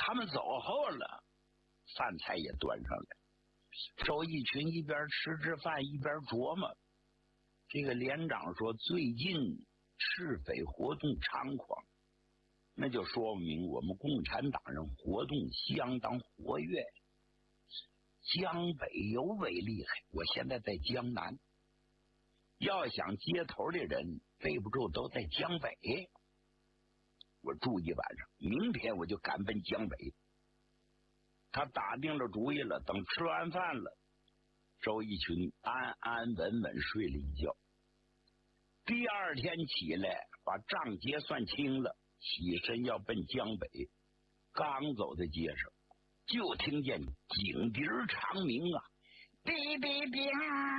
他们走后了，饭菜也端上来。周逸群一边吃着饭一边琢磨，这个连长说最近赤匪活动猖狂，那就说明我们共产党人活动相当活跃。江北尤为厉害，我现在在江南，要想接头的人背不住都在江北。我住一晚上，明天我就赶奔江北。他打定了主意了，等吃完饭了，周逸群安安稳稳睡了一觉。第二天起来，把账结算清了，起身要奔江北。刚走在街上，就听见警笛长鸣啊，哔哔哔，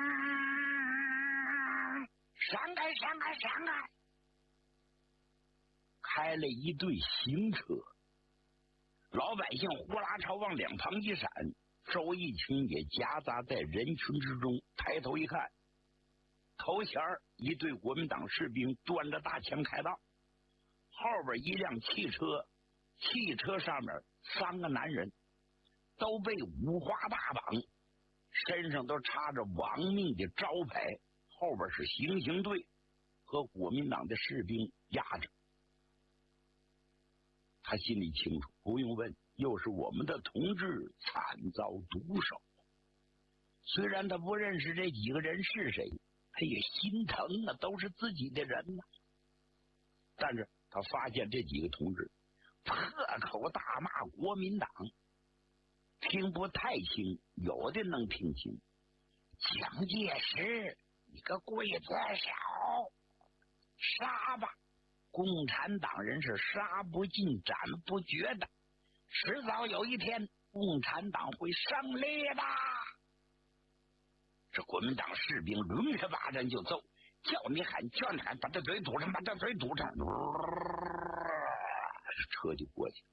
闪开闪开闪开！开了一队行车，老百姓呼啦朝往两旁一闪，周逸群也夹杂在人群之中，抬头一看，头前一队国民党士兵端着大枪开道，后边一辆汽车，汽车上面3个男人都被五花大绑，身上都插着亡命的招牌，后边是行刑队和国民党的士兵压着。他心里清楚，不用问，又是我们的同志惨遭毒手。虽然他不认识这几个人是谁，他也心疼啊，都是自己的人呐。但是他发现这几个同志破口大骂国民党，听不太清，有的能听清。蒋介石，你个刽子手，杀吧！共产党人是杀不尽斩不绝的，迟早有一天共产党会胜利的。这国民党士兵抡着巴掌就揍，叫你喊叫你喊，把这嘴堵上，把这嘴堵上，车就过去。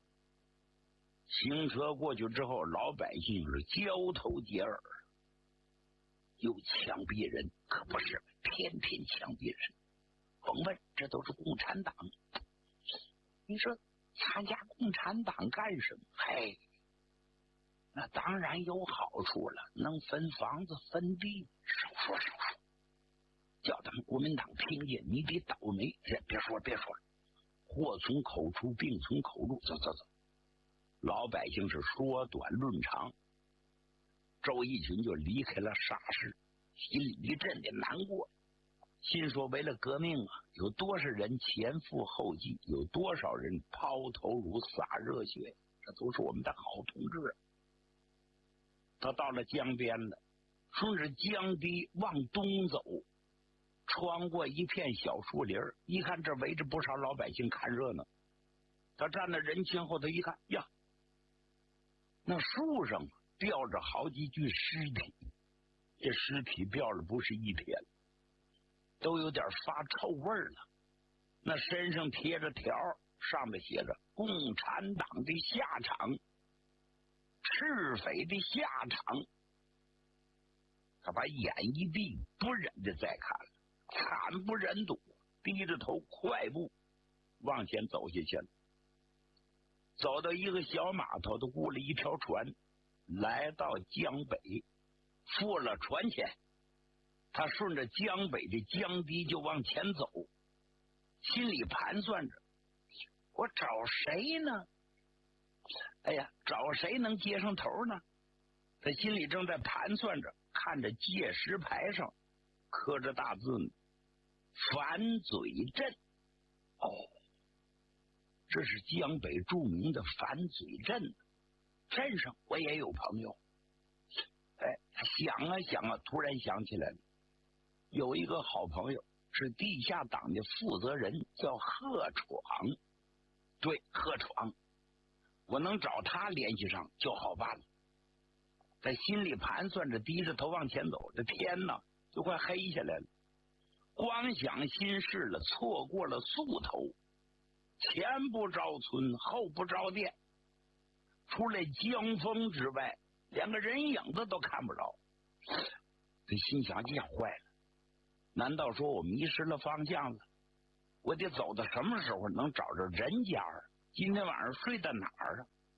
行车过去之后，老百姓是交头接耳，又枪毙人，可不是天天枪毙人。甭问，这都是共产党。你说参加共产党干什么？嘿，那当然有好处了，能分房子分地，少说少说，叫他们国民党听见你得倒霉。别说别说，祸从口出，病从口入，走走走。老百姓是说短论长，周逸群就离开了沙市，心里一阵的难过。心说为了革命啊，有多少人前赴后继，有多少人抛头颅洒热血，这都是我们的好同志。他到了江边了，顺着江堤往东走，穿过一片小树林，一看这围着不少老百姓看热闹。他站在人群后头一看，呀，那树上吊着好几具尸体，这尸体吊了不是一天，都有点发臭味了。那身上贴着条，上面写着共产党的下场，赤匪的下场。他把眼一闭，不忍着再看了，惨不忍睹，低着头快步往前走下去了。走到一个小码头，都雇了一条船，来到江北，付了船钱。他顺着江北的江堤就往前走，心里盘算着，我找谁呢？哎呀，找谁能接上头呢？他心里正在盘算着，看着界石牌上刻着大字呢，反嘴镇。哦，这是江北著名的反嘴镇，镇上我也有朋友。哎，他想啊想啊，突然想起来了，有一个好朋友是地下党的负责人，叫贺闯。对，贺闯，我能找他联系上就好办了。在心里盘算着，低着头往前走，这天哪就快黑下来了。光想心事了，错过了宿头，前不着村后不着店，除了江风之外，连个人影子都看不着。这心想，这坏了，难道说我迷失了方向了？我得走到什么时候能找着人家啊？今天晚上睡在哪儿啊？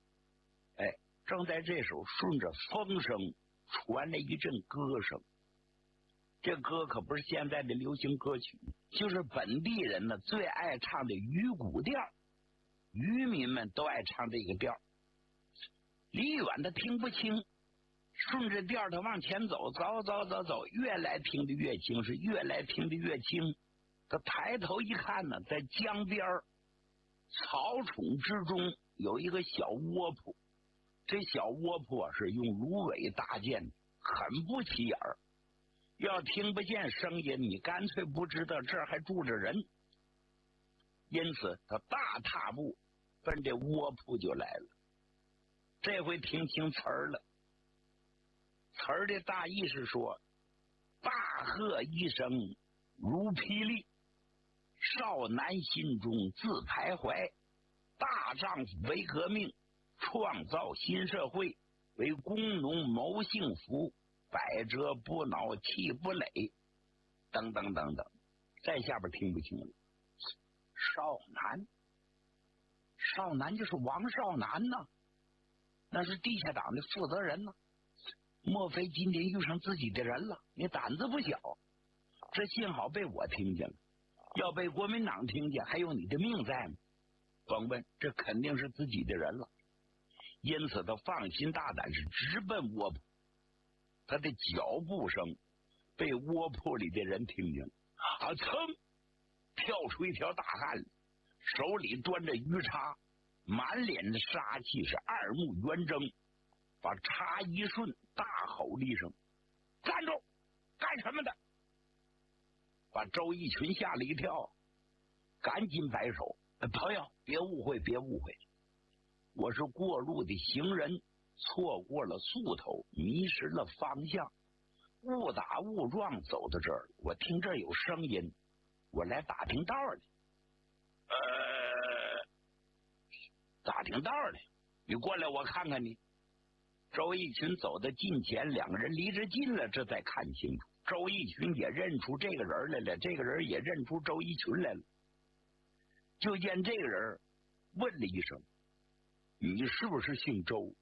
正在这时候，顺着风声传来一阵歌声。这歌可不是现在的流行歌曲，就是本地人呢最爱唱的鱼鼓调，渔民们都爱唱这个调。离远的听不清，顺着调他往前走，走，越来听得越清，是越来听得越清。他抬头一看呢，在江边草丛之中有一个小窝铺，这小窝铺是用芦苇搭建的，很不起眼儿。要听不见声音，你干脆不知道这儿还住着人。因此他大踏步奔这窝铺就来了。这回听清词儿了，词儿的大意是说：大喝一声如霹雳，少男心中自徘徊，大丈夫为革命，创造新社会，为工农谋幸福，百折不挠，气不馁，等等等等。在下边听不清了。少南就是王少南呢，那是地下党的负责人呢。莫非今天遇上自己的人了？你胆子不小，这幸好被我听见了，要被国民党听见，还有你的命在吗？甭问，这肯定是自己的人了。因此他放心大胆，是直奔窝铺。他的脚步声被窝铺里的人听见了，噌跳出一条大汉，手里端着鱼叉，满脸的杀气，是二目圆睁，把叉一顺，大吼了一声：站住！干什么的？把周逸群吓了一跳，赶紧摆手：朋友，别误会，别误会，我是过路的行人，错过了宿头，迷失了方向，误打误撞走到这儿，我听这儿有声音，我来打听道去。打听道去，你过来我看看你。周逸群走到近前，两个人离着近了，这才看清楚。周逸群也认出这个人来了，这个人也认出周逸群来了。就见这个人问了一声：你是不是姓周？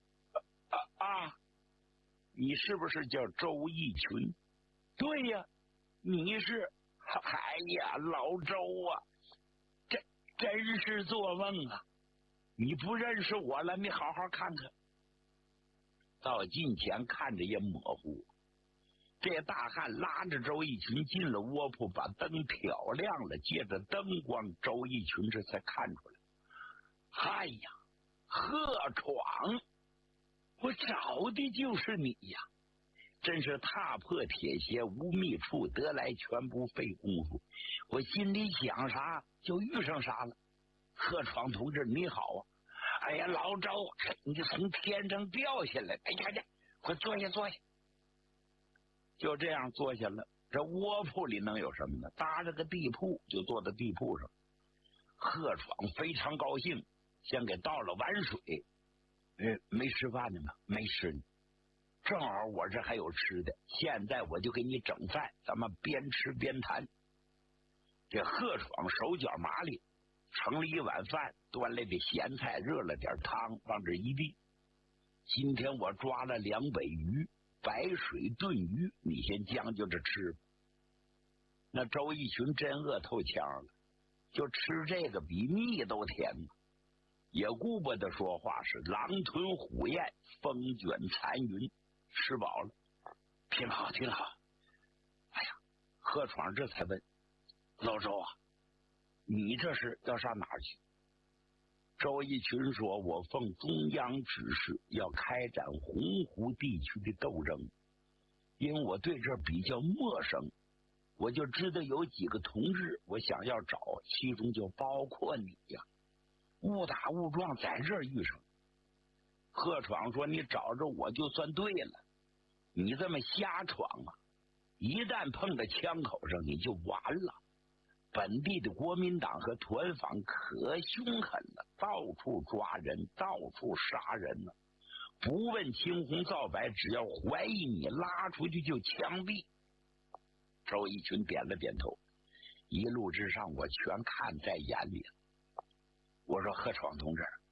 你是不是叫周逸群？对呀，你是？哎呀，老周啊，这真是做梦啊！你不认识我了，你好好看看。到近前看着也模糊。这大汉拉着周逸群进了窝铺，把灯挑亮了，借着灯光，周逸群这才看出来。哎呀，贺闯，我找的就是你呀！真是踏破铁鞋无觅处，得来全不费功夫。我心里想啥就遇上啥了。贺闯同志你好啊！哎呀，老周，你从天上掉下来！哎呀，快坐下坐下。就这样坐下了。这窝铺里能有什么呢？搭着个地铺，就坐在地铺上。贺闯非常高兴，先给倒了碗水。没吃饭呢吗？没吃呢。正好我这还有吃的，现在我就给你整饭，咱们边吃边谈。这贺闯手脚麻利，盛了一碗饭，端来的咸菜，热了点汤，往这一递。今天我抓了2尾鱼，白水炖鱼，你先将就着吃。那周逸群真饿透腔了，就吃这个比蜜都甜，也顾不得说话，是狼吞虎咽，风卷残云。吃饱了，挺好挺好。哎呀，贺闯这才问：老周啊，你这是要上哪儿去？周逸群说：我奉中央指示，要开展洪湖地区的斗争。因为我对这比较陌生，我就知道有几个同志我想要找，其中就包括你呀。误打误撞在这儿遇上。贺闯说：你找着我就算对了，你这么瞎闯啊，一旦碰到枪口上你就完了。本地的国民党和团坊可凶狠了，到处抓人，到处杀人了，不问青红皂白，只要怀疑你，拉出去就枪毙。周逸群点了点头，一路之上我全看在眼里了。我说：贺闯同志，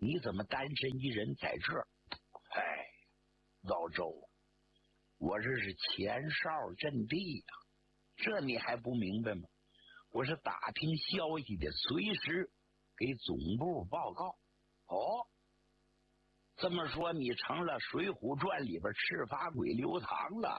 你怎么单身一人在这儿？哎，老周，我这是前哨阵地呀，这你还不明白吗？我是打听消息的，随时给总部报告。哦，这么说你成了《水浒传》里边赤发鬼刘唐了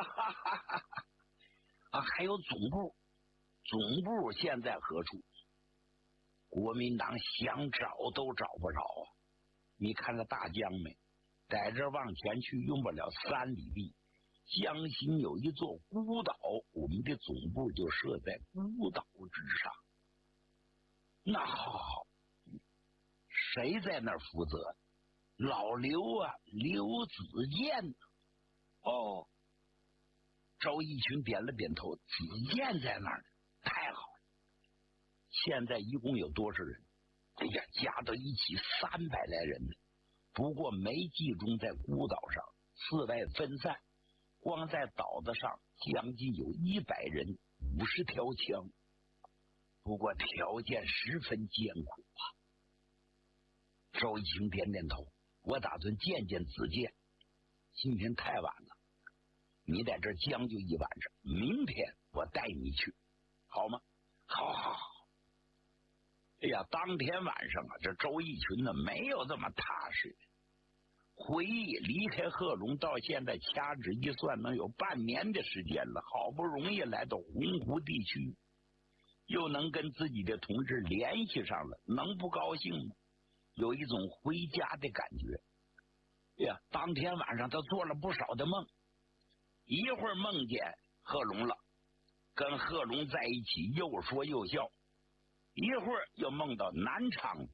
啊！还有总部，总部现在何处？国民党想找都找不着啊！你看那大江没？在这往前去用不了3里地，江心有一座孤岛，我们的总部就设在孤岛之上。那好，谁在那儿负责？老刘啊，刘子健。哦，周一群点了点头，子健在那儿呢，太好了。现在一共有多少人？哎呀，加到一起300来人呢。不过没集中在孤岛上，四外分散，光在岛子上将近有100人，50条枪。不过条件十分艰苦啊。周一清点点头，我打算见见子健。今天太晚了，你在这将就一晚上，明天我带你去，好吗？好好好。哎呀，当天晚上啊，这周一群呢没有这么踏实。回忆离开贺龙到现在掐指一算，能有半年的时间了。好不容易来到洪湖地区，又能跟自己的同志联系上了，能不高兴吗？有一种回家的感觉。呀，当天晚上他做了不少的梦，一会儿梦见贺龙了，跟贺龙在一起又说又笑。一会儿又梦到南昌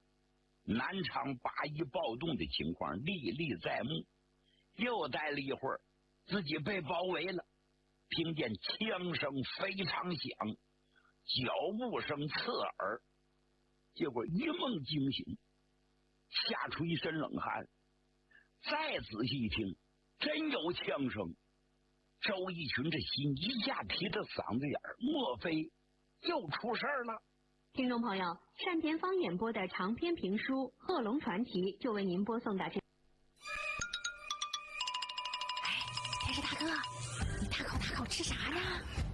8·1暴动的情况历历在目，又待了一会儿，自己被包围了，听见枪声非常响，脚步声刺耳，结果一梦惊醒，吓出一身冷汗。再仔细一听，真有枪声。周一群这心一下提到嗓子眼儿，莫非又出事儿了？ 听众朋友，单田芳演播的长篇评书《贺龙传奇》就为您播送到这。 哎，电视大哥，你大口吃啥呢？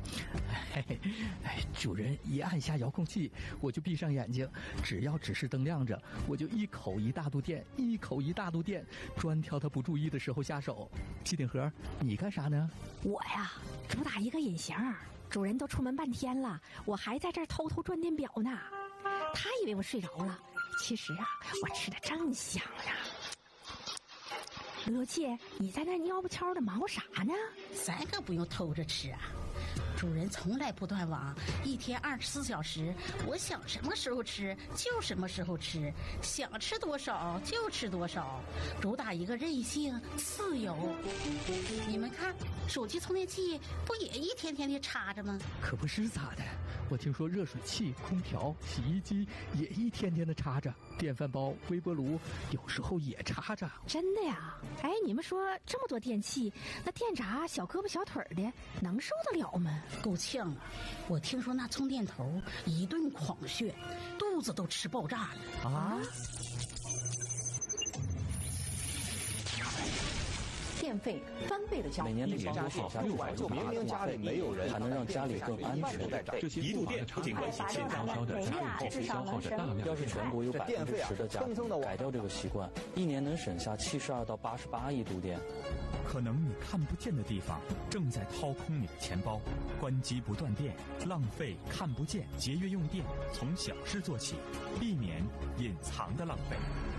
主人一按下遥控器，我就闭上眼睛，只要指示灯亮着，我就一口一大肚电，专挑他不注意的时候下手。机顶盒，你干啥呢？ 我呀，主打一个隐形。主人都出门半天了，我还在这儿偷偷转电表呢。他以为我睡着了，其实啊，我吃的正香呢。罗姐，你在那蔫不悄的忙活啥呢？ 咱可不用偷着吃啊。主人从来不断网，1天24小时，我想什么时候吃就什么时候吃，想吃多少就吃多少，主打一个任性自由。你们看，手机充电器不也一天天的插着吗？ 可不是咋的，我听说热水器、空调、洗衣机也一天天的插着，电饭煲、微波炉有时候也插着。 真的呀？哎，你们说这么多电器，那电闸小胳膊小腿的能受得了吗？ 够呛啊！我听说那充电头一顿狂炫，肚子都吃爆炸了啊！ 电费翻倍的交易， 每年的家电600明明家里没有人，还能让家里更安全。 这些一度电尽管是静悄悄的，家里却消耗着大量。 要是全国有10%的家庭改掉这个习惯，一年能省下72到88亿度电。 可能你看不见的地方正在掏空你的钱包。关机不断电，浪费看不见，节约用电，从小事做起，避免隐藏的浪费。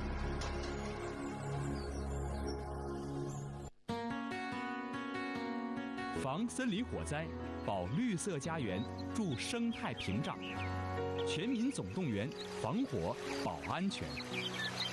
防森林火灾，保绿色家园，助生态屏障。全民总动员，防火保安全。